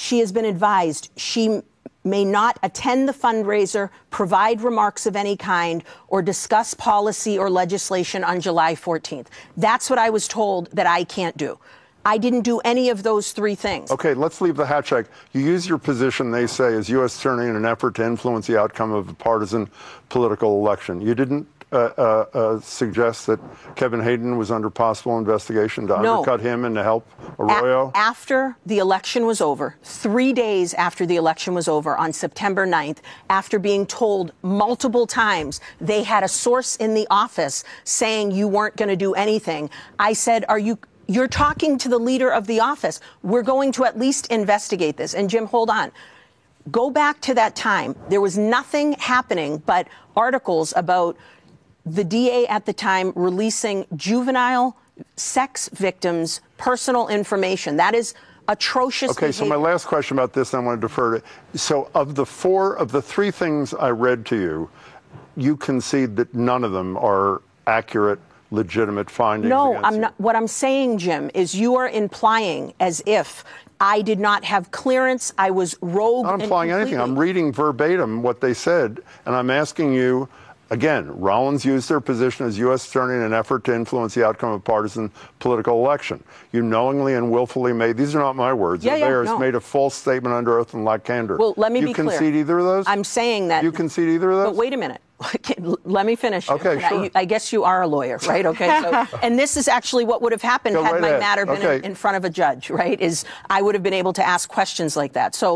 she has been advised she may not attend the fundraiser, provide remarks of any kind, or discuss policy or legislation on July 14th. That's what I was told that I can't do. I didn't do any of those three things. Okay, let's leave the Hatch-Act. You use your position, they say, as U.S. Attorney in an effort to influence the outcome of a partisan political election. You didn't suggest that Kevin Hayden was under possible investigation to undercut him and to help Arroyo? After the election was over, 3 days after the election was over, on September 9th, after being told multiple times they had a source in the office saying you weren't going to do anything, I said, you're talking to the leader of the office. We're going to at least investigate this. And Jim, hold on. Go back to that time. There was nothing happening but articles about the DA at the time releasing juvenile sex victims' personal information. That is atrocious behavior. So my last question about this, I want to defer to. So of the three things I read to you, you concede that none of them are accurate, legitimate findings? No, I'm not. What I'm saying, Jim, is you are implying as if I did not have clearance, I was rogue. I'm not implying anything. I'm reading verbatim what they said, and I'm asking you. Again, Rollins used their position as U.S. Attorney in an effort to influence the outcome of a partisan political election. You knowingly and willfully made, these are not my words, they're theirs, made a false statement under oath and lacked candor. Well, let me be clear. You concede either of those? I'm saying that. You concede either of those? But wait a minute. Let me finish. Okay, sure. I guess you are a lawyer, right? Okay. So, and this is actually what would have happened had my matter been in front of a judge, right? Is I would have been able to ask questions like that. So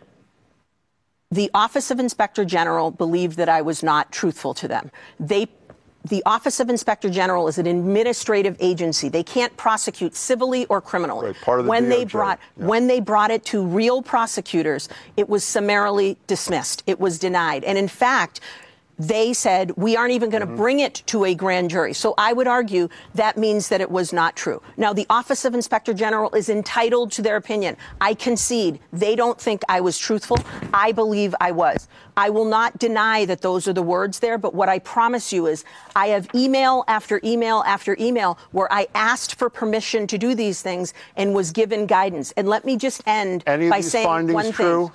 the Office of Inspector General believed that I was not truthful to them. The Office of Inspector General is an administrative agency. They can't prosecute civilly or criminally. Right, part of the DOJ. When they brought it to real prosecutors, it was summarily dismissed. It was denied. And in fact, they said, we aren't even going to bring it to a grand jury. So I would argue that means that it was not true. Now, the Office of Inspector General is entitled to their opinion. I concede they don't think I was truthful. I believe I was. I will not deny that those are the words there, but what I promise you is I have email after email after email where I asked for permission to do these things and was given guidance. And let me just end by saying one thing.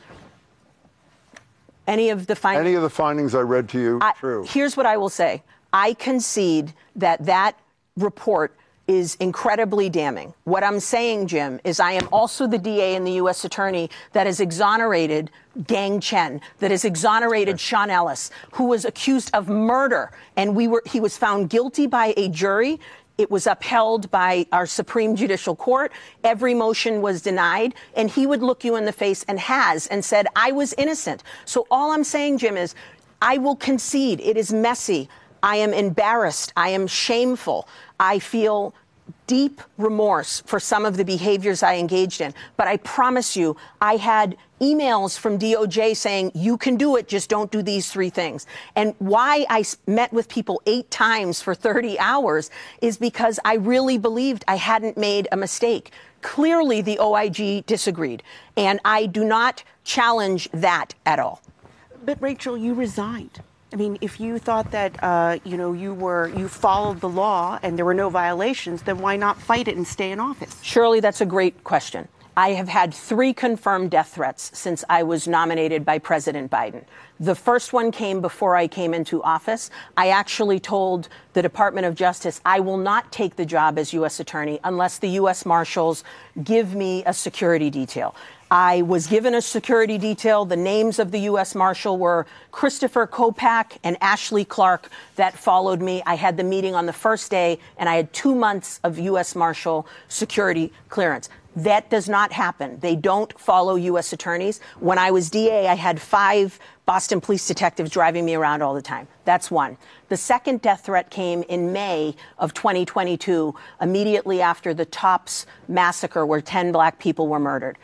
Any of the findings I read to you true? Here's what I will say. I concede that report is incredibly damning. What I'm saying, Jim, is I am also the DA and the U.S. Attorney that has exonerated Gang Chen, that has exonerated Sean Ellis, who was accused of murder, and he was found guilty by a jury. It was upheld by our Supreme Judicial Court. Every motion was denied. And he would look you in the face and said, I was innocent. So all I'm saying, Jim, is I will concede it is messy. I am embarrassed. I am shameful. I feel deep remorse for some of the behaviors I engaged in. But I promise you, I had emails from DOJ saying, you can do it, just don't do these three things. And why I met with people 8 times for 30 hours is because I really believed I hadn't made a mistake. Clearly, the OIG disagreed, and I do not challenge that at all. But Rachel, you resigned. I mean, if you thought that, you followed the law and there were no violations, then why not fight it and stay in office? Shirley, that's a great question. I have had 3 confirmed death threats since I was nominated by President Biden. The first one came before I came into office. I actually told the Department of Justice I will not take the job as U.S. Attorney unless the U.S. Marshals give me a security detail. I was given a security detail. The names of the U.S. Marshal were Christopher Kopak and Ashley Clark that followed me. I had the meeting on the first day, and I had 2 months of U.S. Marshal security clearance. That does not happen. They don't follow U.S. attorneys. When I was DA, I had 5 Boston police detectives driving me around all the time. That's one. The second death threat came in May of 2022, immediately after the Tops massacre where 10 black people were murdered.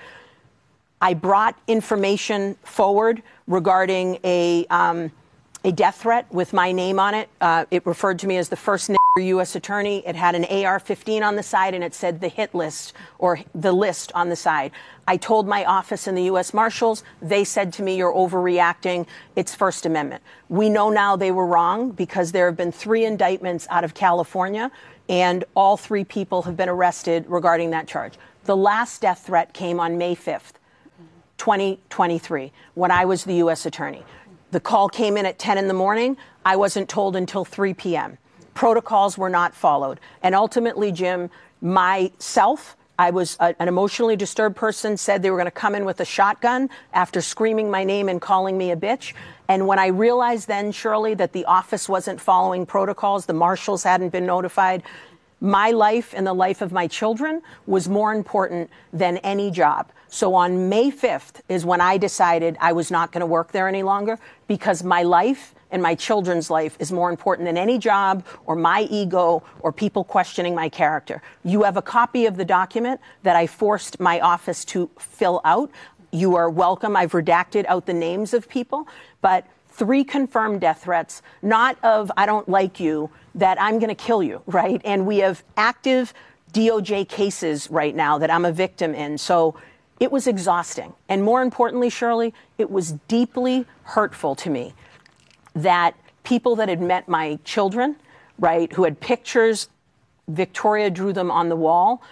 I brought information forward regarding a death threat with my name on it. It referred to me as the first U.S. attorney. It had an AR-15 on the side, and it said the hit list or the list on the side. I told my office and the U.S. Marshals. They said to me, you're overreacting. It's First Amendment. We know now they were wrong because there have been 3 indictments out of California, and all 3 people have been arrested regarding that charge. The last death threat came on May 5th. 2023, when I was the U.S. Attorney. The call came in at 10 in the morning. I wasn't told until 3 p.m. Protocols were not followed. And ultimately, Jim, myself, I was an emotionally disturbed person, said they were going to come in with a shotgun after screaming my name and calling me a bitch. And when I realized then, Shirley, that the office wasn't following protocols, the marshals hadn't been notified, my life and the life of my children was more important than any job. So on May 5th is when I decided I was not going to work there any longer, because my life and my children's life is more important than any job or my ego or people questioning my character. You have a copy of the document that I forced my office to fill out. You are welcome. I've redacted out the names of people, but 3 confirmed death threats, not of I don't like you, that I'm going to kill you, right? And we have active DOJ cases right now that I'm a victim in. So it was exhausting. And more importantly, Shirley, it was deeply hurtful to me that people that had met my children, right, who had pictures, Victoria drew them on the wall.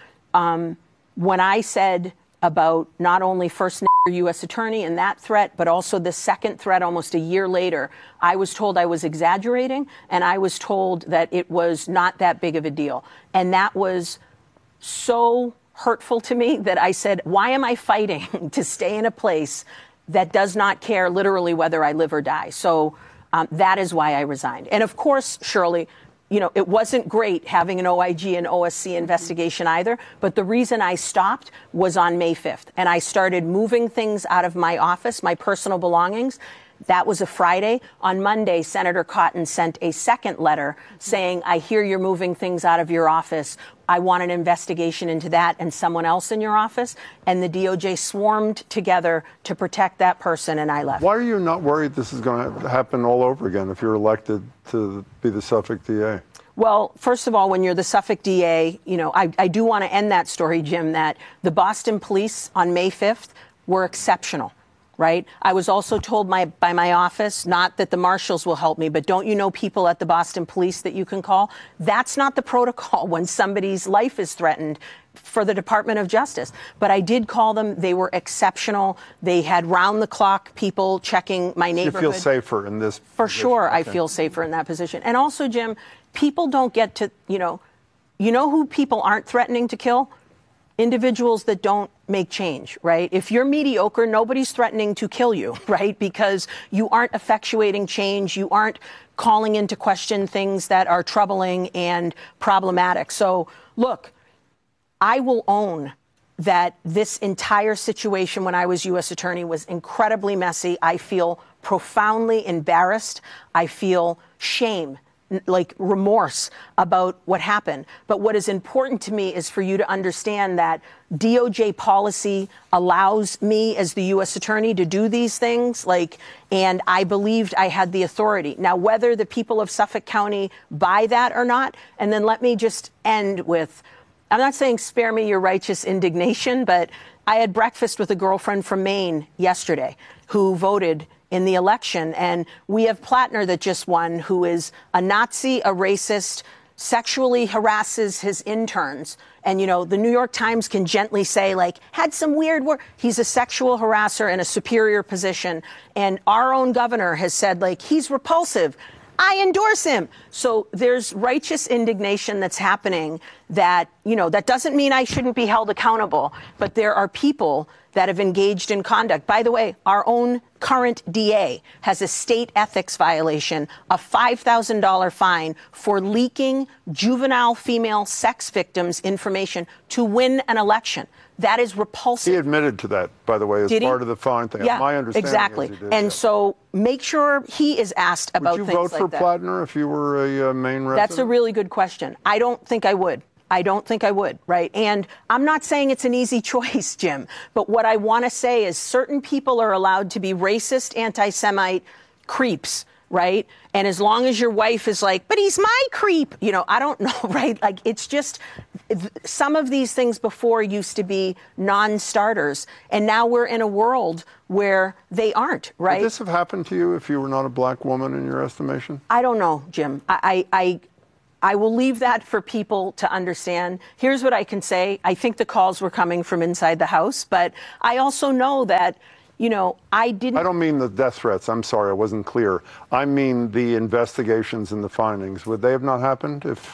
When I said about not only first U.S. Attorney and that threat, but also the second threat almost a year later, I was told I was exaggerating, and I was told that it was not that big of a deal. And that was so hurtful to me that I said, why am I fighting to stay in a place that does not care literally whether I live or die? So that is why I resigned. And of course, Shirley, you know, it wasn't great having an OIG and OSC investigation either, but the reason I stopped was on May 5th. And I started moving things out of my office, my personal belongings. That was a Friday. On Monday, Senator Cotton sent a second letter saying, I hear you're moving things out of your office. I want an investigation into that and someone else in your office. And the DOJ swarmed together to protect that person, and I left. Why are you not worried this is going to happen all over again if you're elected to be the Suffolk DA? Well, first of all, when you're the Suffolk DA, you know, I do want to end that story, Jim, that the Boston police on May 5th were exceptional. Right. I was also told by my office, not that the marshals will help me, but don't you know people at the Boston police that you can call? That's not the protocol when somebody's life is threatened for the Department of Justice. But I did call them. They were exceptional. They had round the clock people checking my neighborhood. You feel safer in this For position? sure. Okay. I feel safer in that position. And also, Jim, people don't get to, you know who people aren't threatening to kill? Individuals that don't make change, right? If you're mediocre, nobody's threatening to kill you, right? Because you aren't effectuating change. You aren't calling into question things that are troubling and problematic. So, look, I will own that this entire situation when I was U.S. Attorney was incredibly messy. I feel profoundly embarrassed. I feel shame, like remorse about what happened. But what is important to me is for you to understand that DOJ policy allows me as the U.S. Attorney to do these things, and I believed I had the authority. Now, whether the people of Suffolk County buy that or not, and then let me just end with, I'm not saying spare me your righteous indignation, but I had breakfast with a girlfriend from Maine yesterday who voted in the election. And we have Plattner that just won, who is a Nazi, a racist, sexually harasses his interns. And, you know, the New York Times can gently say, had some weird word. He's a sexual harasser in a superior position. And our own governor has said, he's repulsive. I endorse him. So there's righteous indignation that's happening that, that doesn't mean I shouldn't be held accountable. But there are people that have engaged in conduct. By the way, our own current DA has a state ethics violation, a $5,000 fine for leaking juvenile female sex victims' information to win an election. That is repulsive. He admitted to that, by the way, as part of the fine thing. Yeah, my understanding exactly. Is he did, and so make sure he is asked about things like that. Would you vote for Plattner if you were a Maine resident? That's a really good question. I don't think I would. Right? And I'm not saying it's an easy choice, Jim, but what I want to say is certain people are allowed to be racist, anti-Semite creeps, right? And as long as your wife is but he's my creep, I don't know, right? It's just some of these things before used to be non-starters, and now we're in a world where they aren't, right? Would this have happened to you if you were not a black woman in your estimation? I don't know, Jim. I will leave that for people to understand. Here's what I can say. I think the calls were coming from inside the House, but I also know that, I didn't. I don't mean the death threats. I'm sorry, I wasn't clear. I mean the investigations and the findings. Would they have not happened if?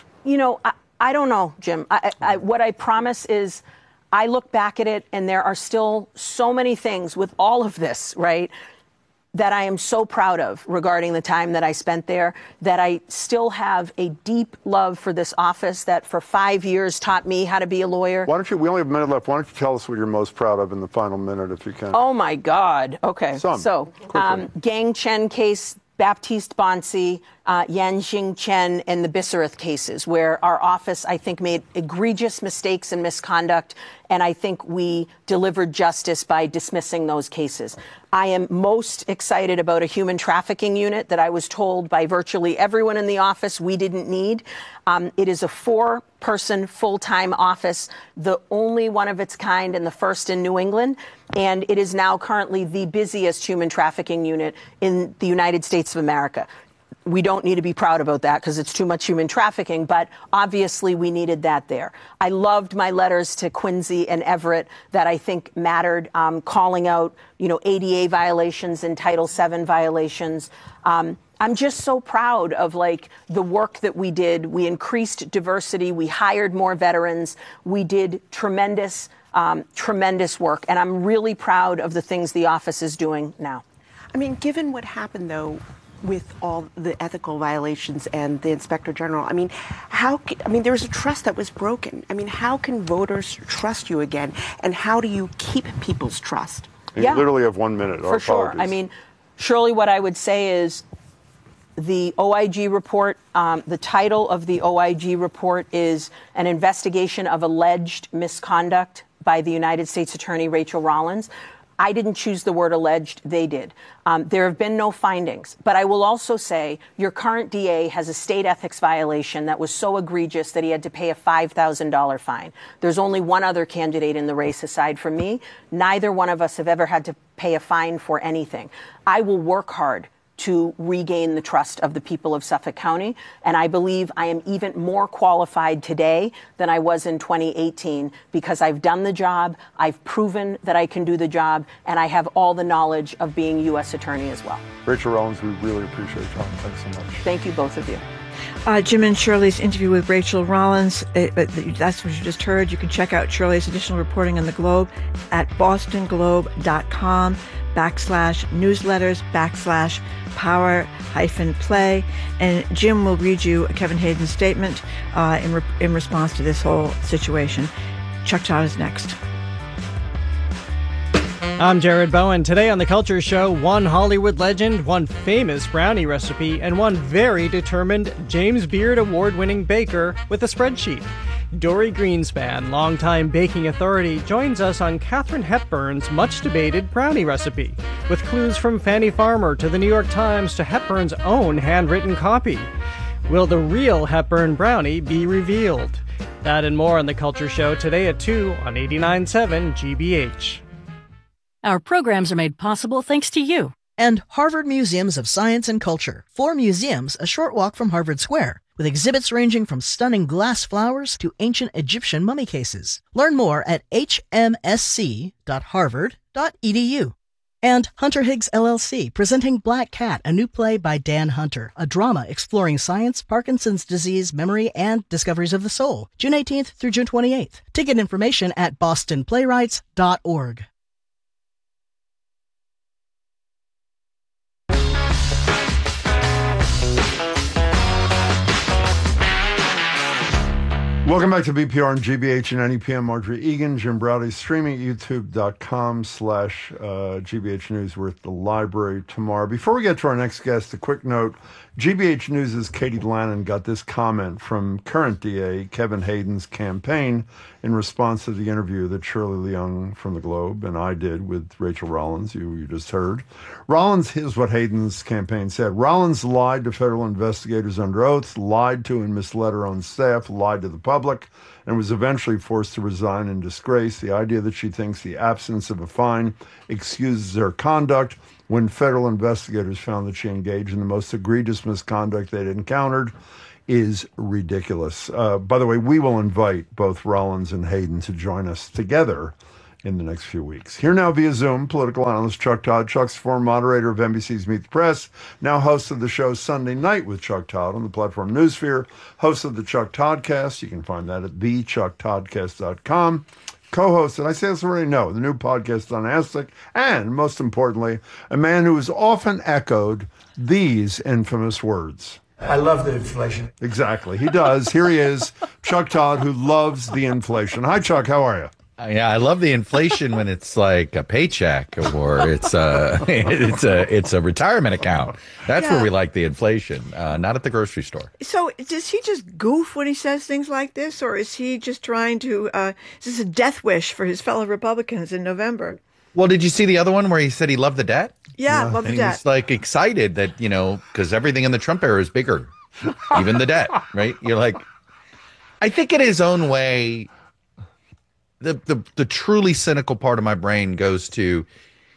I don't know, Jim. What I promise is I look back at it, and there are still so many things with all of this, right, that I am so proud of regarding the time that I spent there, that I still have a deep love for this office that for 5 years taught me how to be a lawyer. Why don't you, we only have a minute left, why don't you tell us what you're most proud of in the final minute if you can? Oh my God. Okay. So, Gang Chen case, Baptiste Bonsi, Yanjing Chen, and the Bissereth cases, where our office, I think, made egregious mistakes and misconduct, and I think we delivered justice by dismissing those cases. I am most excited about a human trafficking unit that I was told by virtually everyone in the office we didn't need. It is a 4-person full-time office, the only one of its kind and the first in New England, and it is now currently the busiest human trafficking unit in the United States of America. We don't need to be proud about that because it's too much human trafficking, but obviously we needed that there. I loved my letters to Quincy and Everett that I think mattered, calling out, ADA violations and Title VII violations. I'm just so proud of the work that we did. We increased diversity. We hired more veterans. We did tremendous work. And I'm really proud of the things the office is doing now. I mean, given what happened, though, with all the ethical violations and the Inspector General, there's a trust that was broken. How can voters trust you again? And how do you keep people's trust? You literally have 1 minute. For sure. Shirley, what I would say is the OIG report, the title of the OIG report is an investigation of alleged misconduct by the United States Attorney Rachel Rollins. I didn't choose the word alleged, they did. There have been no findings. But I will also say your current DA has a state ethics violation that was so egregious that he had to pay a $5,000 fine. There's only one other candidate in the race aside from me. Neither one of us have ever had to pay a fine for anything. I will work hard to regain the trust of the people of Suffolk County. And I believe I am even more qualified today than I was in 2018 because I've done the job, I've proven that I can do the job, and I have all the knowledge of being U.S. Attorney as well. Rachel Rollins, we really appreciate your time. Thanks so much. Thank you, both of you. Jim and Shirley's interview with Rachel Rollins, that's what you just heard. You can check out Shirley's additional reporting on the Globe at bostonglobe.com/newsletters/power-play. And Jim will read you Kevin Hayden's statement in response to this whole situation. Chuck Todd is next. I'm Jared Bowen. Today on The Culture Show, one Hollywood legend, one famous brownie recipe, and one very determined James Beard award-winning baker with a spreadsheet. Dory Greenspan, longtime baking authority, joins us on Katharine Hepburn's much-debated brownie recipe, with clues from Fannie Farmer to the New York Times to Hepburn's own handwritten copy. Will the real Hepburn brownie be revealed? That and more on The Culture Show today at 2 on 89.7 GBH. Our programs are made possible thanks to you. And Harvard Museums of Science and Culture. 4 museums a short walk from Harvard Square, with exhibits ranging from stunning glass flowers to ancient Egyptian mummy cases. Learn more at hmsc.harvard.edu. And Hunter Higgs LLC, presenting Black Cat, a new play by Dan Hunter, a drama exploring science, Parkinson's disease, memory, and discoveries of the soul. June 18th through June 28th. Ticket information at bostonplaywrights.org. Welcome back to BPR and GBH and NEPM. Marjorie Egan, Jim Braude, streaming at youtube.com/GBH News. We're at the library tomorrow. Before we get to our next guest, a quick note. GBH News' Katie Lannon got this comment from current DA Kevin Hayden's campaign in response to the interview that Shirley Leung from the Globe and I did with Rachel Rollins, you just heard. Rollins, here's what Hayden's campaign said. Rollins lied to federal investigators under oath, lied to and misled her own staff, lied to the public, and was eventually forced to resign in disgrace. The idea that she thinks the absence of a fine excuses her conduct when federal investigators found that she engaged in the most egregious misconduct they'd encountered is ridiculous. By the way, we will invite both Rollins and Hayden to join us together in the next few weeks. Here now via Zoom, political analyst Chuck Todd. Chuck's former moderator of NBC's Meet the Press, now host of the show Sunday Night with Chuck Todd on the platform Newsphere, host of the Chuck Toddcast. You can find that at thechucktoddcast.com. Co-host, and I say this already, no, the new podcast on Aspect, and most importantly, a man who has often echoed these infamous words. I love the inflation. Exactly, he does. Here he is, Chuck Todd, who loves the inflation. Hi, Chuck, how are you? Yeah, I love the inflation when it's like a paycheck or it's a retirement account. That's where we like the inflation, not at the grocery store. So does he just goof when he says things like this, or is he just trying to, is this a death wish for his fellow Republicans in November? Well, did you see the other one where he said he loved the debt? Yeah, love the debt. He's like excited that, because everything in the Trump era is bigger, even the debt, right? You're like, I think in his own way, the truly cynical part of my brain goes to,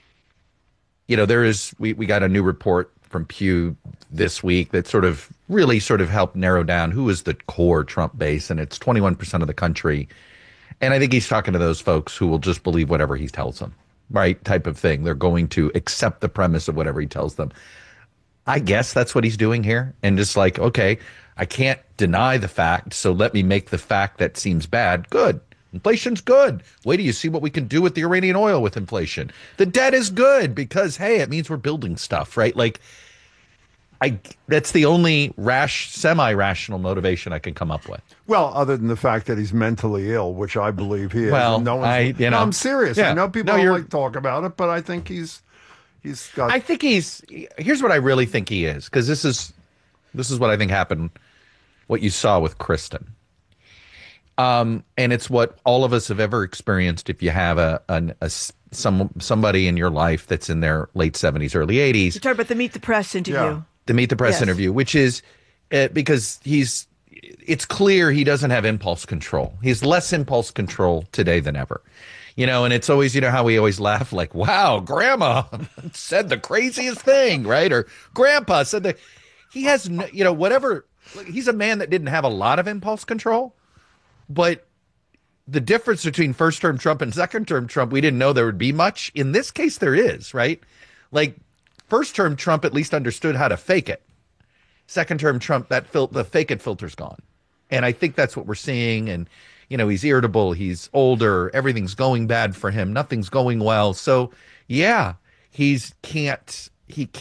we got a new report from Pew this week that really helped narrow down who is the core Trump base, and it's 21% of the country. And I think he's talking to those folks who will just believe whatever he tells them, right? Type of thing. They're going to accept the premise of whatever he tells them. I guess that's what he's doing here. And just like, okay, I can't deny the fact, so let me make the fact that seems bad good. Inflation's good. Wait till you see what we can do with the Iranian oil with inflation. The debt is good because, hey, it means we're building stuff, right? Like, that's the only semi-rational motivation I can come up with. Well, other than the fact that he's mentally ill, which I believe he is. Well, no, I'm serious. Yeah. I know people don't like to talk about it, but I think he's got. I think here's what I really think he is, because this is what I think happened, what you saw with Kristen. And it's what all of us have ever experienced if you have somebody in your life that's in their late 70s, early 80s. You talk about the Meet the Press interview. Yeah. The Meet the Press interview, which is because it's clear he doesn't have impulse control. He's less impulse control today than ever. And it's always, how we always laugh like, wow, grandma said the craziest thing, right? Or grandpa said he has, whatever. He's a man that didn't have a lot of impulse control. But the difference between first-term Trump and second-term Trump, we didn't know there would be much. In this case, there is, right? Like, first-term Trump at least understood how to fake it. Second-term Trump, the fake it filter's gone. And I think that's what we're seeing. And, he's irritable. He's older. Everything's going bad for him. Nothing's going well. So, yeah, he can't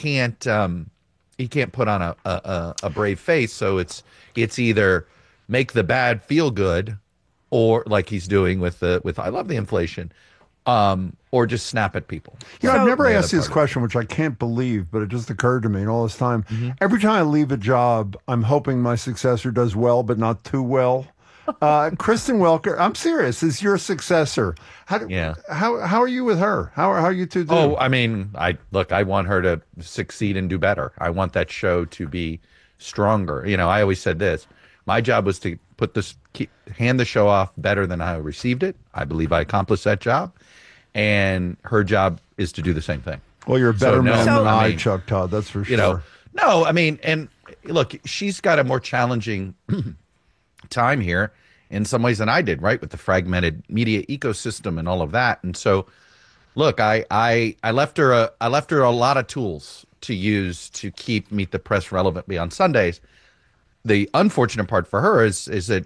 put on a brave face. So it's either make the bad feel good, or like he's doing with I love the inflation, or just snap at people. I've never asked you this question, which I can't believe, but it just occurred to me in all this time. Mm-hmm. Every time I leave a job, I'm hoping my successor does well, but not too well. Kristen Welker, I'm serious, is your successor. How are you with her? How are you two doing? Oh, I mean, I want her to succeed and do better. I want that show to be stronger. I always said this. My job was to hand the show off better than I received it. I believe I accomplished that job. And her job is to do the same thing. Well, you're a better man than I, Chuck Todd, that's for sure. No, I mean, and look, she's got a more challenging time here in some ways than I did, right? With the fragmented media ecosystem and all of that. And so, look, I left her a lot of tools to use to keep Meet the Press relevantly on Sundays. The unfortunate part for her is the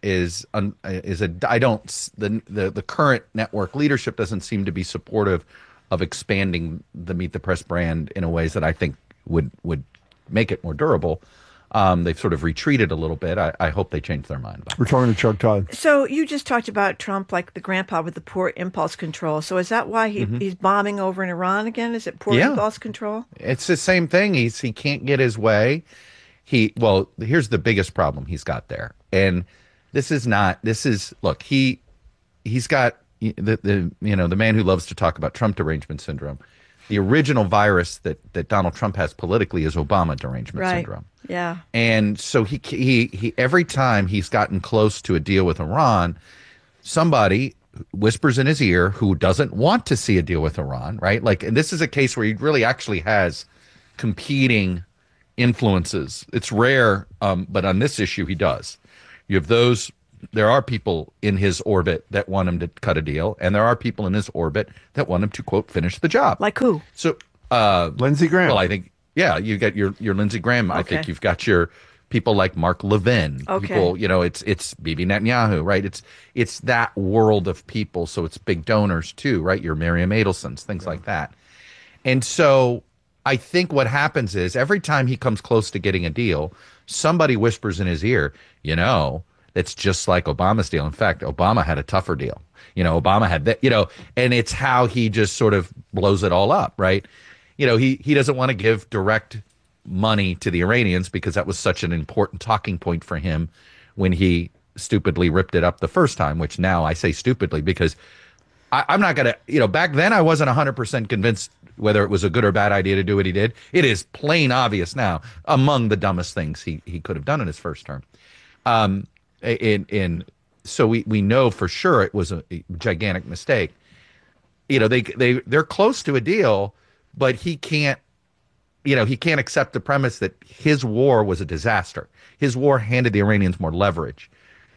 current network leadership doesn't seem to be supportive of expanding the Meet the Press brand in a ways that I think would make it more durable. They've sort of retreated a little bit. I hope they change their mind about it. We're talking to Chuck Todd. So you just talked about Trump like the grandpa with the poor impulse control. So is that why he's bombing over in Iran again? Is it poor impulse control? It's the same thing. He can't get his way. Here's the biggest problem he's got there. And he's got the man who loves to talk about Trump derangement syndrome. The original virus that Donald Trump has politically is Obama derangement syndrome. Yeah. And so he every time he's gotten close to a deal with Iran, somebody whispers in his ear who doesn't want to see a deal with Iran, right? Like, and this is a case where he really actually has competing influences. It's rare, but on this issue he does. You have those there are people in his orbit that want him to cut a deal, and there are people in his orbit that want him to, quote, finish the job. Like who? So, Lindsey Graham. Well, I think, yeah, you get your Lindsey Graham. Okay. I think you've got your people like Mark Levin. Okay. People, it's Bibi Netanyahu, right? It's that world of people. So it's big donors too, right? Your Miriam Adelsons, things like that. And so I think what happens is every time he comes close to getting a deal, somebody whispers in his ear, it's just like Obama's deal. In fact, Obama had a tougher deal. Obama had that, and it's how he just sort of blows it all up, right? He doesn't want to give direct money to the Iranians because that was such an important talking point for him when he stupidly ripped it up the first time, which now I say stupidly because I'm not going to, back then I wasn't 100% convinced whether it was a good or bad idea to do what he did. It is plain obvious now among the dumbest things he could have done in his first term. So we know for sure it was a gigantic mistake. They're close to a deal, but he can't accept the premise that his war was a disaster. His war handed the Iranians more leverage.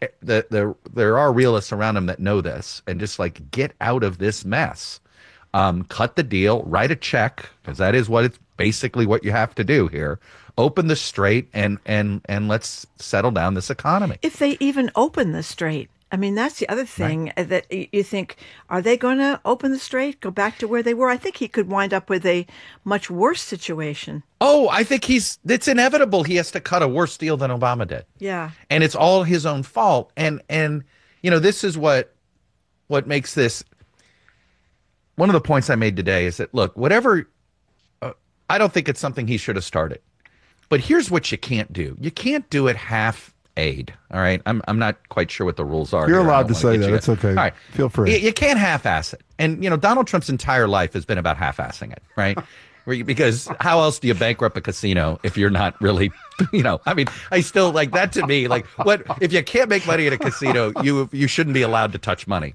There are realists around him that know this and just like, get out of this mess. Cut the deal, write a check, because that is it's basically what you have to do here. Open the strait and let's settle down this economy. If they even open the strait. I mean, that's the other thing that you think, are they going to open the strait, go back to where they were? I think he could wind up with a much worse situation. Oh, I think it's inevitable. He has to cut a worse deal than Obama did. Yeah. And it's all his own fault. And this is what makes this. One of the points I made today is that, look, whatever, I don't think it's something he should have started. But here's what you can't do. You can't do it half-aid, all right? I'm not quite sure what the rules are. You're allowed to say that. It's okay. All right. Feel free. You can't half-ass it. And, Donald Trump's entire life has been about half-assing it, right? Because how else do you bankrupt a casino if you're not really, I still like that to me. Like, what if you can't make money at a casino, you shouldn't be allowed to touch money.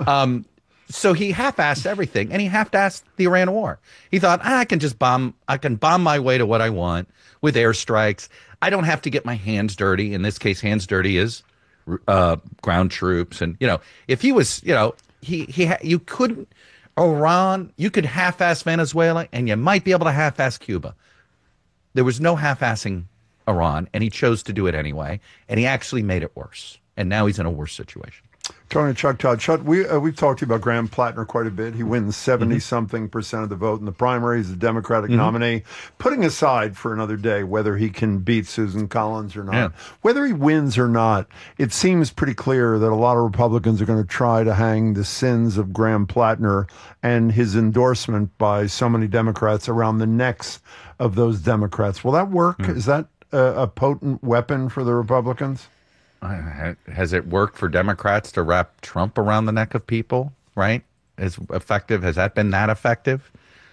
So he half-assed everything, and he half-assed the Iran war. He thought, I can bomb my way to what I want with airstrikes. I don't have to get my hands dirty. In this case, hands dirty is ground troops. And, if he was, you couldn't, Iran, you could half-ass Venezuela, and you might be able to half-ass Cuba. There was no half-assing Iran, and he chose to do it anyway, and he actually made it worse. And now he's in a worse situation. Tony, Chuck Todd. Chuck, we've talked to you about Graham Plattner quite a bit. He wins 70-something% of the vote in the primary. He's a Democratic nominee. Putting aside for another day whether he can beat Susan Collins or not, whether he wins or not, it seems pretty clear that a lot of Republicans are going to try to hang the sins of Graham Plattner and his endorsement by so many Democrats around the necks of those Democrats. Will that work? Is that a potent weapon for the Republicans? Has it worked for Democrats to wrap Trump around the neck of people, right? As effective? Has that been that effective?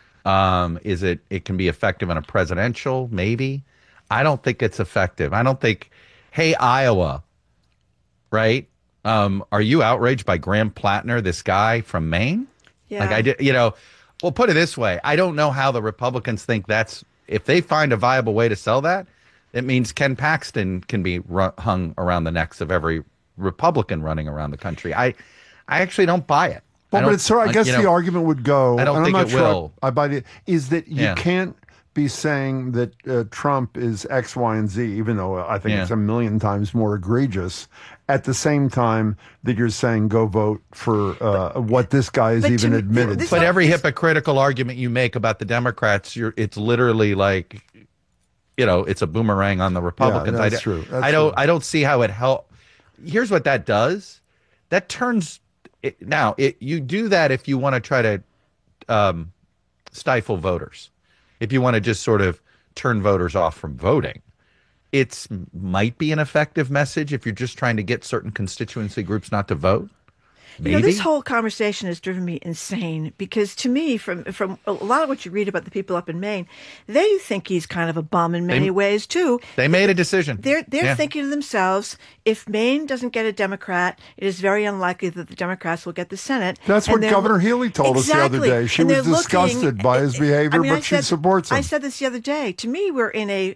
It can be effective in a presidential, maybe. I don't think it's effective. I don't think, hey, Iowa, right? Are you outraged by Graham Plattner, this guy from Maine? Yeah. Like I did, well, put it this way. I don't know how the Republicans think if they find a viable way to sell that, it means Ken Paxton can be hung around the necks of every Republican running around the country. I actually don't buy it. Well, but it's I guess the argument would go. I don't think it will. I buy it. Is that you can't be saying that Trump is X, Y, and Z, even though I think it's a million times more egregious. At the same time that you're saying go vote for what this guy has even admitted. But every hypocritical argument you make about the Democrats, it's literally like. It's a boomerang on the Republicans. Yeah, that's true. I don't see how it helps. Here's what that does. That turns you do that if you want to try to stifle voters. If you want to just sort of turn voters off from voting. It might be an effective message if you're just trying to get certain constituency groups not to vote. Maybe. This whole conversation has driven me insane because to me, from a lot of what you read about the people up in Maine, they think he's kind of a bum in many ways too. They made a decision. They're thinking to themselves, if Maine doesn't get a Democrat, it is very unlikely that the Democrats will get the Senate. That's what Governor Healy told us the other day. She was disgusted by his behavior, but she supports him. I said this the other day. To me, we're in a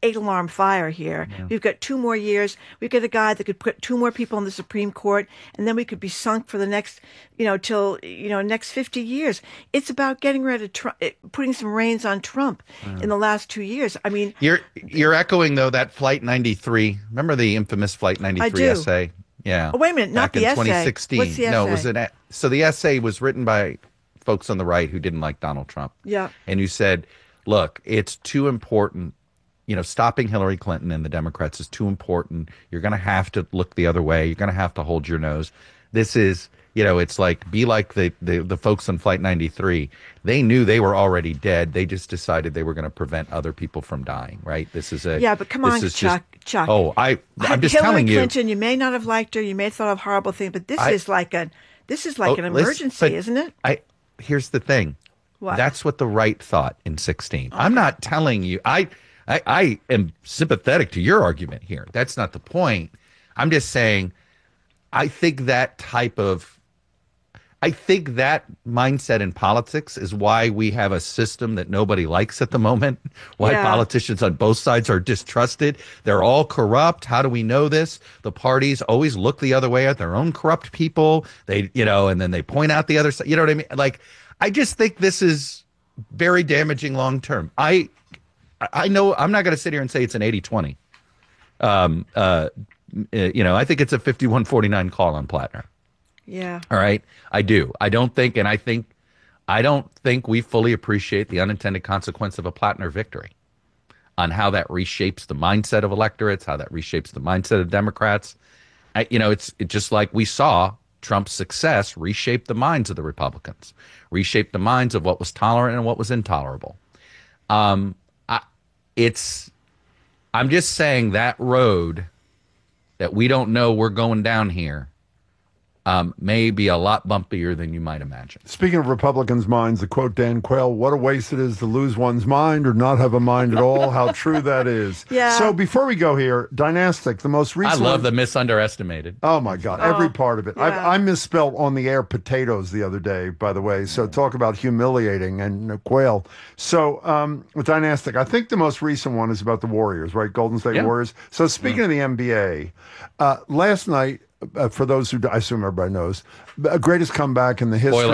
eight-alarm fire here. Yeah. We've got 2 more years. We've got a guy that could put 2 more people in the Supreme Court, and then we could be sunk for the next, till next 50 years. It's about getting rid of Trump, putting some reins on Trump in the last 2 years. I mean, you're echoing though that Flight 93. Remember the infamous Flight 93 essay? Yeah. Oh, wait a minute, not the essay. 2016. What's the essay? No, it was so the essay was written by folks on the right who didn't like Donald Trump. Yeah. And you said, look, it's too important. Stopping Hillary Clinton and the Democrats is too important. You're going to have to look the other way. You're going to have to hold your nose. This is, it's like, be like the folks on Flight 93. They knew they were already dead. They just decided they were going to prevent other people from dying, right? Yeah, but come on, Chuck. Oh, I'm just Hillary telling you. Hillary Clinton, you may not have liked her. You may have thought of horrible things, but this is like an emergency, isn't it? Here's the thing. What? That's what the right thought in 2016. Okay. I'm not telling you. I am sympathetic to your argument here. That's not the point. I'm just saying I think that mindset in politics is why we have a system that nobody likes at the moment, why politicians on both sides are distrusted. They're all corrupt. How do we know this? The parties always look the other way at their own corrupt people. They, and then they point out the other side. You know what I mean? Like, I just think this is very damaging long term. I know I'm not going to sit here and say it's an 80-20. I think it's a 51-49 call on Plattner. Yeah. All right. I do. I don't think we fully appreciate the unintended consequence of a Plattner victory on how that reshapes the mindset of electorates, how that reshapes the mindset of Democrats. It's just like we saw Trump's success reshape the minds of the Republicans, reshape the minds of what was tolerant and what was intolerable. I'm just saying that road that we don't know we're going down here may be a lot bumpier than you might imagine. Speaking of Republicans' minds, the quote Dan Quayle, what a waste it is to lose one's mind or not have a mind at all. How true that is. Yeah. So before we go here, Dynastic, the most recent I love the misunderestimated. Oh, my God. Every part of it. Yeah. I misspelled on the air potatoes the other day, by the way. So talk about humiliating and Quayle. So with Dynastic, I think the most recent one is about the Warriors, right? Golden State Warriors. So speaking of the NBA, last night, for those who I assume everybody knows, greatest comeback in the history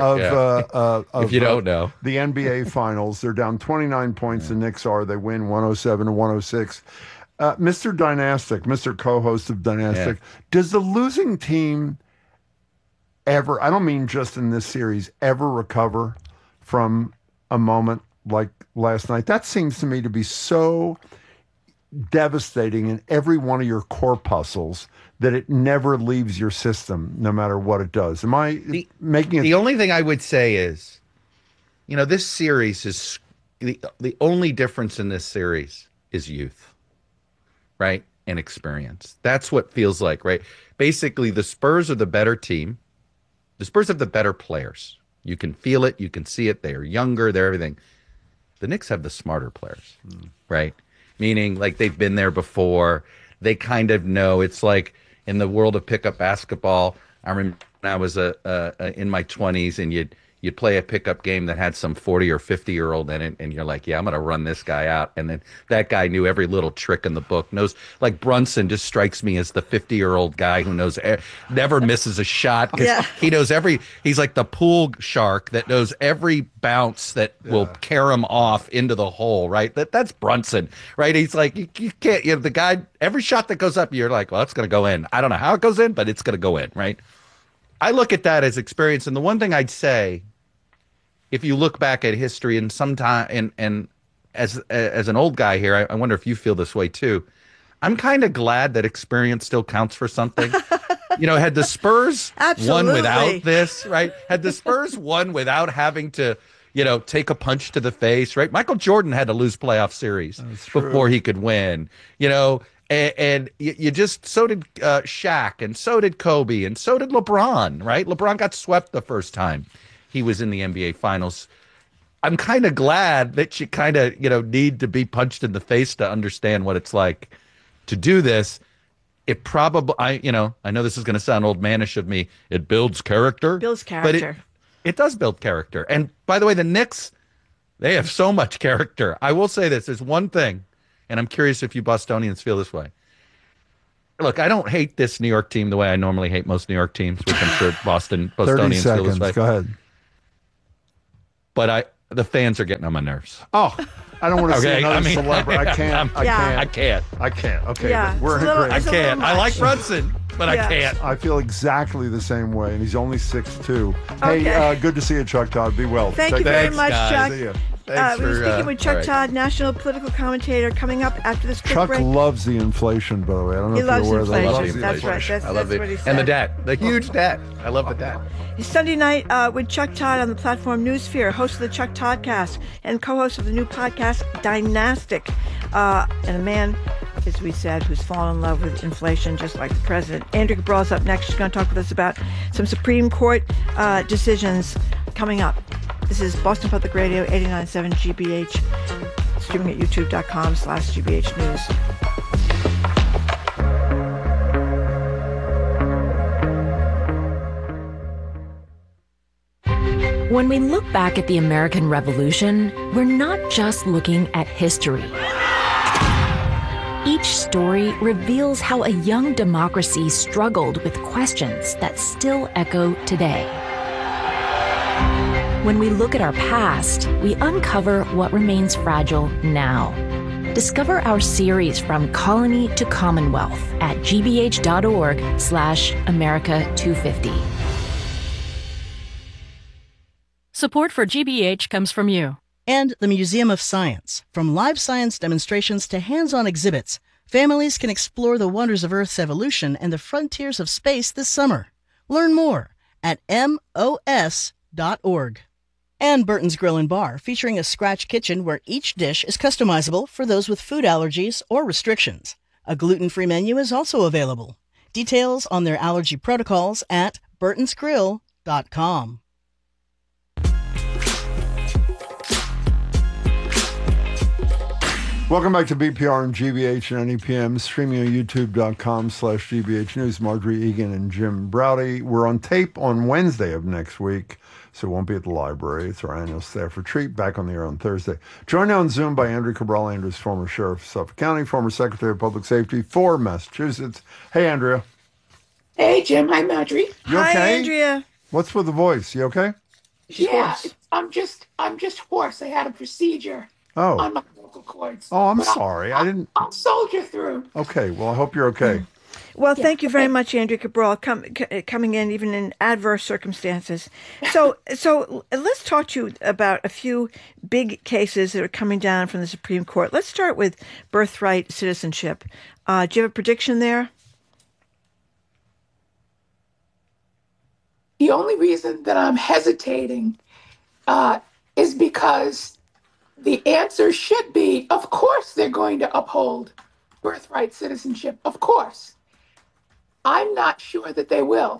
of if you don't know the NBA Finals. They're down 29 points. The Knicks are. They win 107-106. Mr. Dynastic, Mr. Co-host of Dynastic, does the losing team ever? I don't mean just in this series. Ever recover from a moment like last night? That seems to me to be so devastating in every one of your corpuscles that it never leaves your system, no matter what it does. Am I making it? The only thing I would say is, this series is the only difference in this series is youth, right? And experience. That's what feels like, right? Basically, the Spurs are the better team. The Spurs have the better players. You can feel it. You can see it. They are younger. They're everything. The Knicks have the smarter players, right? Meaning, like, they've been there before. They kind of know. It's like in the world of pickup basketball. I remember when I was in my 20s, and you'd play a pickup game that had some 40 or 50-year-old in it, and you're like, yeah, I'm going to run this guy out. And then that guy knew every little trick in the book. Knows, like, Brunson just strikes me as the 50-year-old guy who knows, never misses a shot. He knows he's like the pool shark that knows every bounce that will carry him off into the hole, right? That's Brunson, right? He's like, you can't, the guy, every shot that goes up, you're like, well, it's going to go in. I don't know how it goes in, but it's going to go in, right? I look at that as experience. And the one thing I'd say, if you look back at history and sometime, and as an old guy here, I wonder if you feel this way too. I'm kind of glad that experience still counts for something. Had the Spurs won without this, right? Had the Spurs won without having to, take a punch to the face, right? Michael Jordan had to lose playoff series before he could win, And you just, so did Shaq, and so did Kobe, and so did LeBron, right? LeBron got swept the first time he was in the NBA Finals. I'm kind of glad that you kind of, need to be punched in the face to understand what it's like to do this. It probably, I know this is going to sound old manish of me. It builds character. But it does build character. And by the way, the Knicks, they have so much character. I will say this. There's one thing. and I'm curious if you Bostonians feel this way. Look, I don't hate this New York team the way I normally hate most New York teams, which I'm sure Bostonians 30 feel this seconds. way. Go ahead. But the fans are getting on my nerves. Oh, I don't want to see Okay, another I mean, celebrity. I can't. I can't. I can't. Okay, Yeah, we're it's in a little- agreement. I can't. I like much. Brunson, but I Yeah. can't. I feel exactly the same way, and he's only 6'2". Hey, Okay. good to see you, Chuck Todd. Be well. Thank you Take very care. much, guys. Chuck. See ya. Thanks We were for, speaking with Chuck all right. Todd, national political commentator, coming up after this quick Chuck break. loves the inflation, by the way. I don't know He if loves you're aware of that. inflation. I love the That's inflation. right. That's I love what he it. said. And the debt, the huge debt. I love the debt. It's Sunday night with Chuck Todd on the platform Newsphere, host of the Chuck Toddcast and co-host of the new podcast Dynastic, and a man, as we said, who's fallen in love with inflation just like the president. Andrea Cabral's up next. She's going to talk with us about some Supreme Court decisions coming up. This is Boston Public Radio 89.7 GBH, streaming at youtube.com/GBH News. When we look back at the American Revolution, we're not just looking at history. Each story reveals how a young democracy struggled with questions that still echo today. When we look at our past, we uncover what remains fragile now. Discover our series From Colony to Commonwealth at gbh.org/America250. Support for GBH comes from you. And the Museum of Science. From live science demonstrations to hands-on exhibits, families can explore the wonders of Earth's evolution and the frontiers of space this summer. Learn more at MOS.org. And Burton's Grill and Bar, featuring a scratch kitchen where each dish is customizable for those with food allergies or restrictions. A gluten-free menu is also available. Details on their allergy protocols at burtonsgrill.com. Welcome back to BPR and GBH and NEPM, streaming on youtube.com/GBH News. Marjorie Egan and Jim Browdy. We're on tape on Wednesday of next week, so it won't be at the library. It's our annual staff retreat, back on the air on Thursday. Joined now on Zoom by Andrea Cabral. Andrea's former sheriff of Suffolk County, former secretary of public safety for Massachusetts. Hey, Andrea. Hey, Jim. Hi, Marjorie. You Hi, okay? Andrea. What's with the voice? You okay? Yeah, I'm just hoarse. I had a procedure on my vocal cords. Oh, I'm But sorry. I didn't. I'll soldier through. Okay. Well, I hope you're okay. Well, thank you very much, Andrea Cabral, coming in even in adverse circumstances. So let's talk to you about a few big cases that are coming down from the Supreme Court. Let's start with birthright citizenship. Do you have a prediction there? The only reason that I'm hesitating is because the answer should be, of course, they're going to uphold birthright citizenship. Of course. I'm not sure that they will.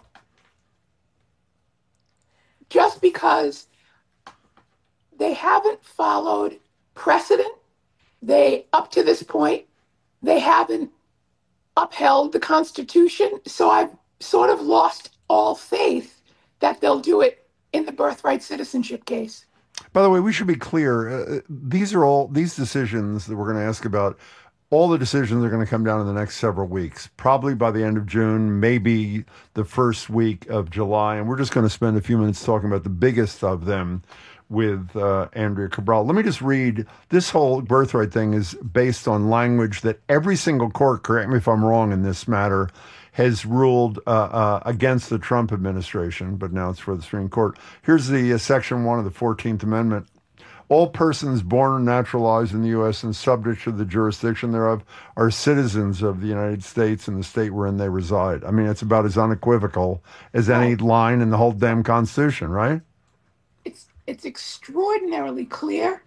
Just because they haven't followed precedent, up to this point, they haven't upheld the Constitution. So I've sort of lost all faith that they'll do it in the birthright citizenship case. By the way, we should be clear. These decisions that we're going to ask about. All the decisions are going to come down in the next several weeks, probably by the end of June, maybe the first week of July. And we're just going to spend a few minutes talking about the biggest of them with Andrea Cabral. Let me just read. This whole birthright thing is based on language that every single court, correct me if I'm wrong in this matter, has ruled against the Trump administration, but now it's for the Supreme Court. Here's the Section 1 of the 14th Amendment. All persons born or naturalized in the U.S. and subject to the jurisdiction thereof are citizens of the United States and the state wherein they reside. I mean, it's about as unequivocal as any line in the whole damn Constitution, right? It's extraordinarily clear.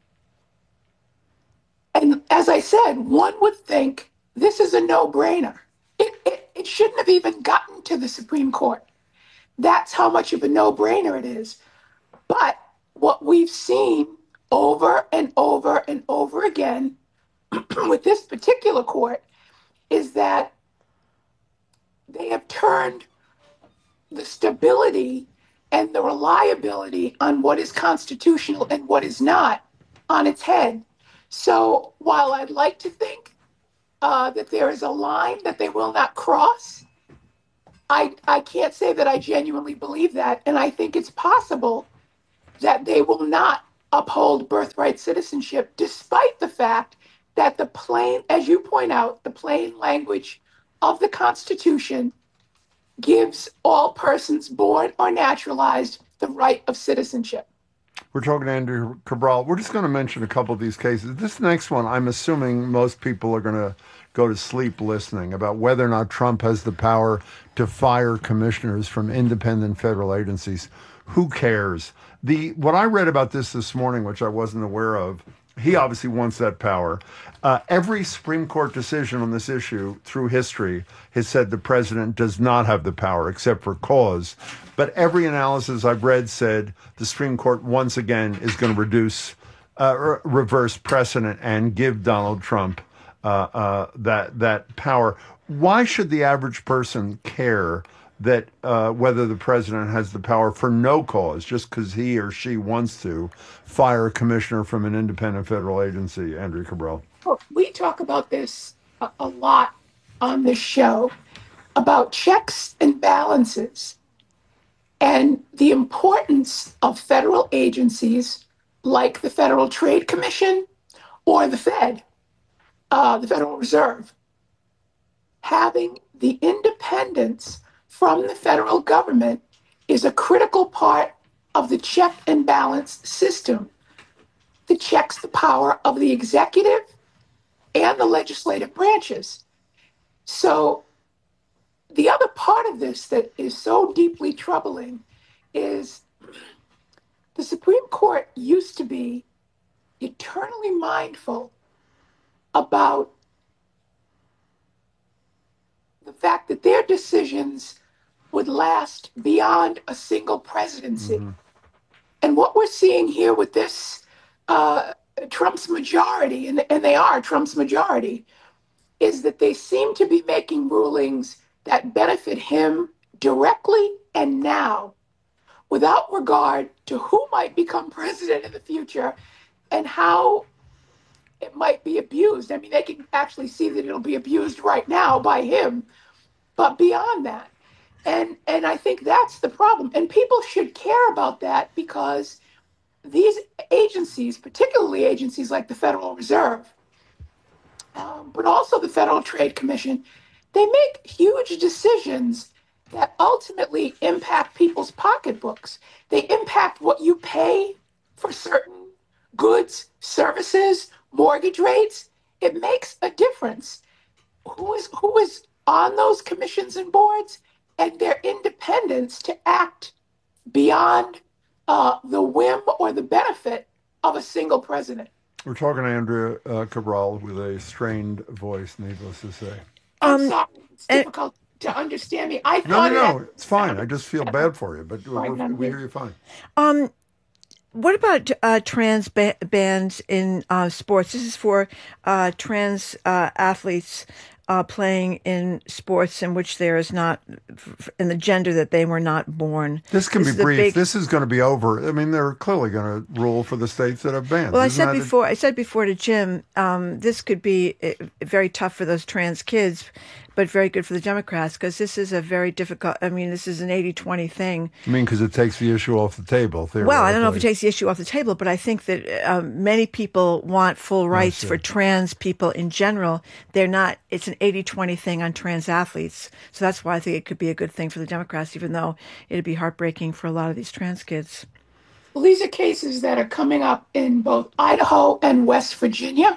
And as I said, one would think this is a no-brainer. It shouldn't have even gotten to the Supreme Court. That's how much of a no-brainer it is. But what we've seen over and over and over again with this particular court is that they have turned the stability and the reliability on what is constitutional and what is not on its head. So while I'd like to think that there is a line that they will not cross, I can't say that I genuinely believe that. And I think it's possible that they will not uphold birthright citizenship, despite the fact that the plain, as you point out, the plain language of the Constitution gives all persons born or naturalized the right of citizenship. We're talking to Andrea Cabral. We're just going to mention a couple of these cases. This next one, I'm assuming most people are going to go to sleep listening about whether or not Trump has the power to fire commissioners from independent federal agencies. Who cares? What I read about this morning, which I wasn't aware of, he obviously wants that power. Every Supreme Court decision on this issue through history has said the president does not have the power except for cause. But every analysis I've read said the Supreme Court once again is going to reverse precedent and give Donald Trump that power. Why should the average person care that whether the president has the power for no cause, just because he or she wants to fire a commissioner from an independent federal agency? Andrea Cabral. Well, we talk about this a lot on this show, about checks and balances and the importance of federal agencies like the Federal Trade Commission or the Fed, the Federal Reserve, having the independence from the federal government is a critical part of the check and balance system that checks the power of the executive and the legislative branches. So the other part of this that is so deeply troubling is the Supreme Court used to be eternally mindful about the fact that their decisions would last beyond a single presidency. Mm-hmm. And what we're seeing here with this Trump's majority, and they are Trump's majority, is that they seem to be making rulings that benefit him directly and now, without regard to who might become president in the future and how it might be abused. I mean, they can actually see that it'll be abused right now by him, but beyond that. And I think that's the problem. And people should care about that because these agencies, particularly agencies like the Federal Reserve, but also the Federal Trade Commission, they make huge decisions that ultimately impact people's pocketbooks. They impact what you pay for certain goods, services, mortgage rates. It makes a difference. Who is on those commissions and boards, and their independence to act beyond the whim or the benefit of a single president. We're talking to Andrea Cabral with a strained voice, needless to say. I'm sorry, it's difficult to understand me. No, it's fine. I just feel bad for you, but we hear you fine. What about trans bans in sports? This is for trans athletes playing in sports in which there is not, in the gender that they were not born. This can be brief. This is going to be over. I mean, they're clearly going to rule for the states that have bans. Well, I said before to Jim, this could be very tough for those trans kids, but very good for the Democrats because this is a very difficult, this is an 80-20 thing. I mean, because it takes the issue off the table, theoretically. Well, I don't know if it takes the issue off the table, but I think that many people want full rights for trans people in general. It's an 80-20 thing on trans athletes. So that's why I think it could be a good thing for the Democrats, even though it'd be heartbreaking for a lot of these trans kids. Well, these are cases that are coming up in both Idaho and West Virginia.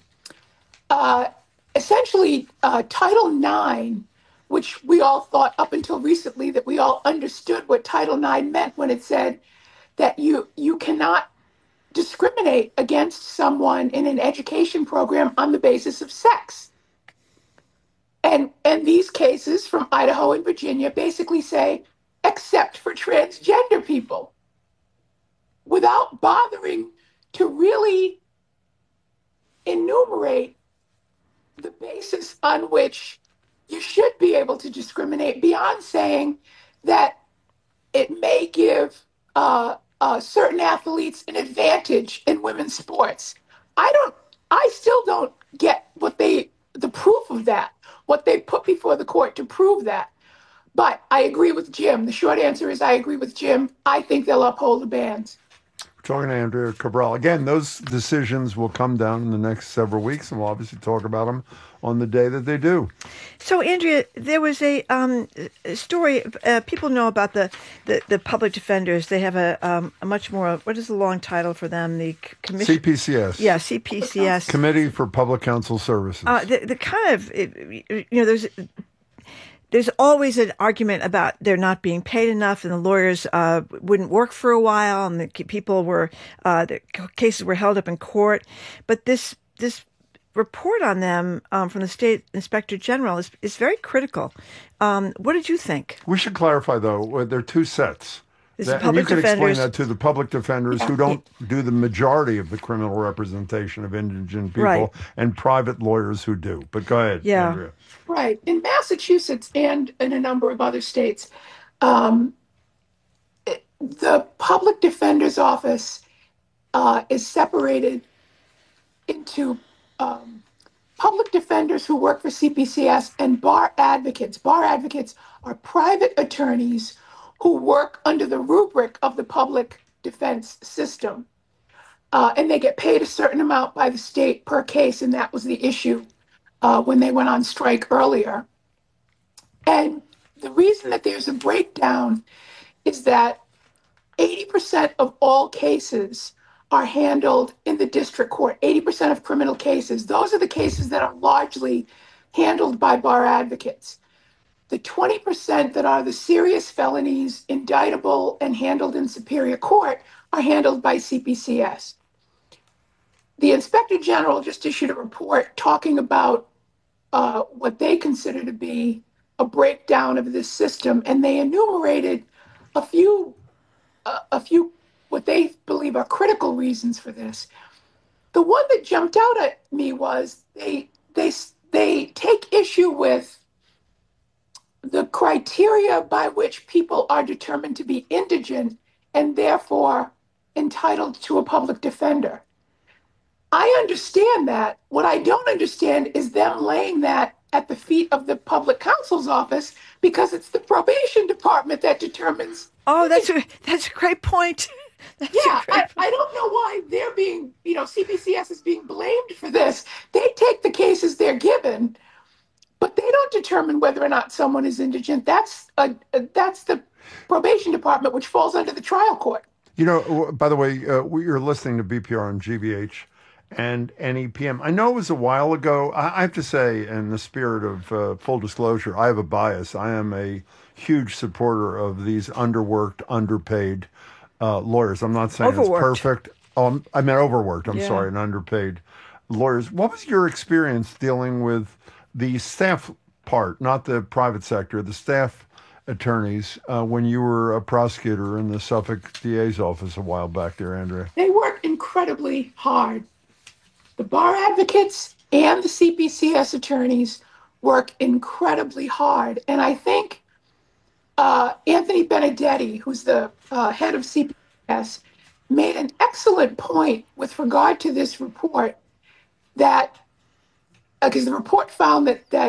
Essentially, Title IX, which we all thought up until recently that we all understood what Title IX meant when it said that you cannot discriminate against someone in an education program on the basis of sex. And these cases from Idaho and Virginia basically say, except for transgender people, without bothering to really enumerate the basis on which you should be able to discriminate beyond saying that it may give certain athletes an advantage in women's sports. I still don't get the proof of that, what they put before the court to prove that. But I agree with Jim. The short answer is I agree with Jim. I think they'll uphold the bans. We're talking to Andrea Cabral. Again, those decisions will come down in the next several weeks, and we'll obviously talk about them on the day that they do. So, Andrea, there was a story. People know about the public defenders. They have a much more, what is the long title for them? The commission? CPCS. Yeah, CPCS. Committee for Public Counsel Services. The kind of, there's always an argument about they're not being paid enough, and the lawyers wouldn't work for a while, and the cases were held up in court. But this report on them from the State Inspector General is very critical. What did you think? We should clarify, though, there are two sets. And you can explain that to the public defenders who don't do the majority of the criminal representation of indigent people, right, and private lawyers who do. But go ahead, Andrea. Right. In Massachusetts and in a number of other states, the public defender's office is separated into public defenders who work for CPCS and bar advocates. Bar advocates are private attorneys who work under the rubric of the public defense system. And they get paid a certain amount by the state per case, and that was the issue when they went on strike earlier. And the reason that there's a breakdown is that 80% of all cases are handled in the district court, 80% of criminal cases. Those are the cases that are largely handled by bar advocates. The 20% that are the serious felonies, indictable and handled in Superior Court, are handled by CPCS. The Inspector General just issued a report talking about what they consider to be a breakdown of this system, and they enumerated a few what they believe are critical reasons for this. The one that jumped out at me was they take issue with the criteria by which people are determined to be indigent and therefore entitled to a public defender. I understand that. What I don't understand is them laying that at the feet of the public counsel's office, because it's the probation department that determines. Oh, that's a great point. I don't know why they're being, CPCS is being blamed for this. They take the cases they're given, but they don't determine whether or not someone is indigent. That's the probation department, which falls under the trial court. By the way, you're listening to BPR on GBH and NEPM. I know it was a while ago. I have to say, in the spirit of full disclosure, I have a bias. I am a huge supporter of these underworked, underpaid lawyers. I'm not saying overworked. It's perfect. I meant overworked. I'm sorry, and underpaid lawyers. What was your experience dealing with the staff part, not the private sector, the staff attorneys, when you were a prosecutor in the Suffolk DA's office a while back there, Andrea? They work incredibly hard. The bar advocates and the CPCS attorneys work incredibly hard. And I think Anthony Benedetti, who's the head of CPCS, made an excellent point with regard to this report, that because the report found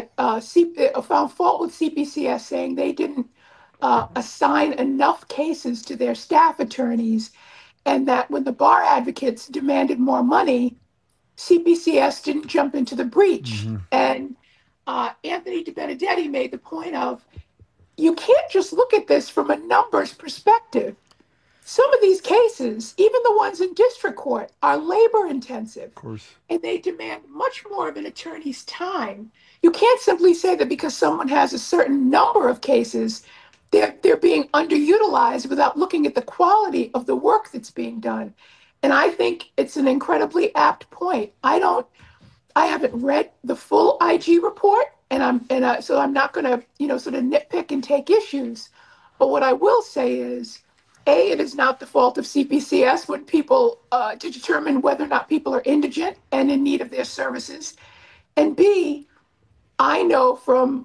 found fault with CPCS, saying they didn't assign enough cases to their staff attorneys, and that when the bar advocates demanded more money, CPCS didn't jump into the breach. Mm-hmm. And Anthony Benedetti made the point of, you can't just look at this from a numbers perspective. Some of these cases, even the ones in district court, are labor intensive. Of course. And they demand much more of an attorney's time. You can't simply say that because someone has a certain number of cases, they're being underutilized without looking at the quality of the work that's being done. And I think it's an incredibly apt point. I haven't read the full IG report, so I'm not going to, sort of nitpick and take issues. But what I will say is, A, it is not the fault of CPCS when people to determine whether or not people are indigent and in need of their services. And B, I know from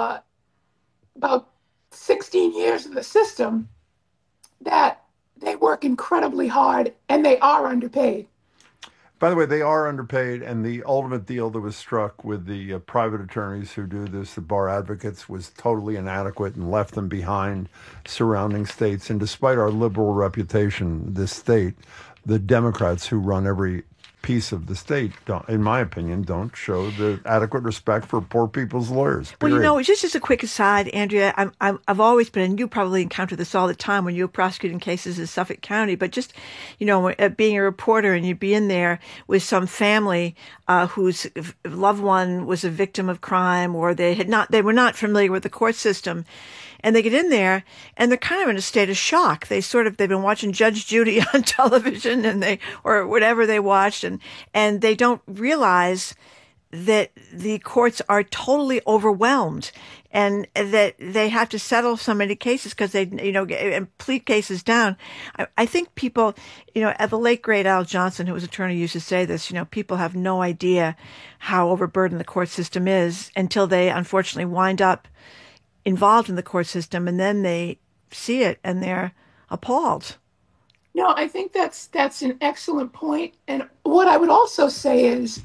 about 16 years in the system that they work incredibly hard and they are underpaid. By the way, they are underpaid, and the ultimate deal that was struck with the private attorneys who do this, the bar advocates, was totally inadequate and left them behind surrounding states. And despite our liberal reputation, this state, the Democrats who run every piece of the state, in my opinion, don't show the adequate respect for poor people's lawyers. Well, you know, just as a quick aside, Andrea, I've always been, and you probably encounter this all the time when you're prosecuting cases in Suffolk County, but just, you know, being a reporter and you'd be in there with some family whose loved one was a victim of crime, or they were not familiar with the court system. And they get in there and they're kind of in a state of shock. They've been watching Judge Judy on television or whatever they watched, and they don't realize that the courts are totally overwhelmed and that they have to settle so many cases because they, you know, and plead cases down. I think people, you know, the late great Al Johnson, who was attorney, used to say this, you know, people have no idea how overburdened the court system is until they unfortunately wind up involved in the court system, and then they see it and they're appalled. No, I think that's an excellent point. And what I would also say is,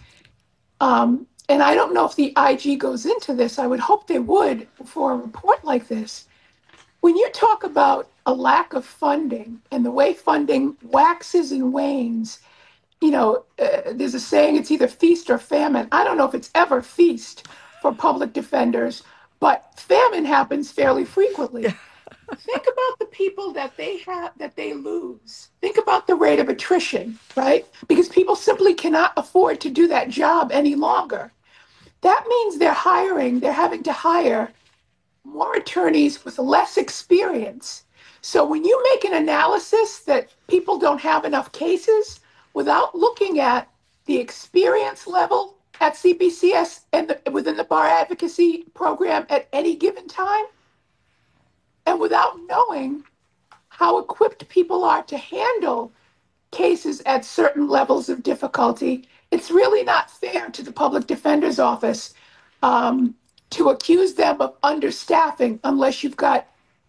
and I don't know if the IG goes into this, I would hope they would for a report like this. When you talk about a lack of funding and the way funding waxes and wanes, you know, there's a saying, it's either feast or famine. I don't know if it's ever feast for public defenders, but famine happens fairly frequently. Think about the people that they lose. Think about the rate of attrition, right? Because people simply cannot afford to do that job any longer. That means they're having to hire more attorneys with less experience. So when you make an analysis that people don't have enough cases, without looking at the experience level at CPCS and within the bar advocacy program at any given time, and without knowing how equipped people are to handle cases at certain levels of difficulty, it's really not fair to the public defender's office to accuse them of understaffing unless you've got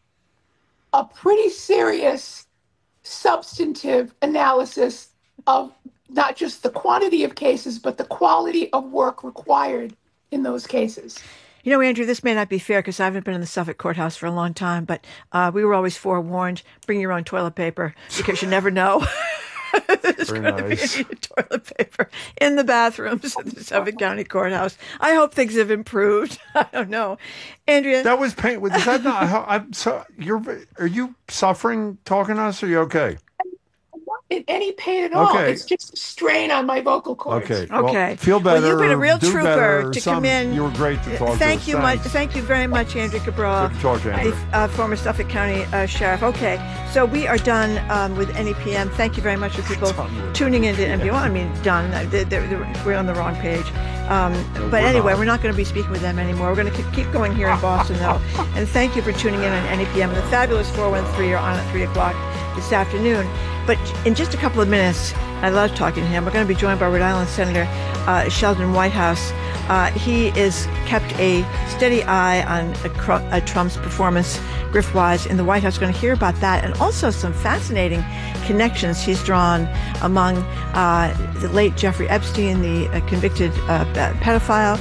a pretty serious substantive analysis of not just the quantity of cases, but the quality of work required in those cases. You know, Andrew, this may not be fair because I haven't been in the Suffolk courthouse for a long time, but we were always forewarned, bring your own toilet paper because you never know. There's going to be any toilet paper in the bathrooms of the Suffolk County Courthouse. I hope things have improved. I don't know. Andrea? That was pain. Is that not, are you suffering talking to us? Or are you okay? In any pain at all. It's just a strain on my vocal cords. Okay. Well, feel better. Well, you've been a real trooper to come in. You were great to talk to. Thank you very much, Andrea Cabral. Good to talk to you, the former Suffolk County Sheriff. Okay, so we are done with NEPM. Thank you very much for people tuning into NPM. I mean, done. We're on the wrong page. But anyway, we're not going to be speaking with them anymore. We're going to keep going here in Boston, though. And thank you for tuning in on NEPM. And the fabulous 413 are on at 3 o'clock this afternoon. But in just a couple of minutes, I love talking to him. We're going to be joined by Rhode Island Senator Sheldon Whitehouse. He has kept a steady eye on Trump's performance, grift-wise, in the White House. We're going to hear about that and also some fascinating connections he's drawn among the late Jeffrey Epstein, the convicted pedophile,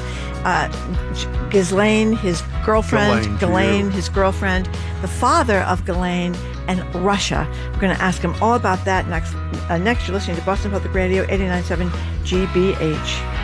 Ghislaine, his girlfriend, Ghislaine, his girlfriend, the father of Ghislaine, and Russia. We're going to ask him all about that next. You're listening to Boston Public Radio 89.7 GBH.